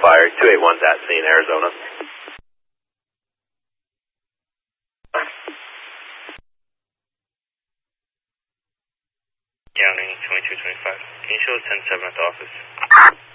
fire. 281's at scene, Arizona. Youngling 2225. Can you show 10-7 at the office?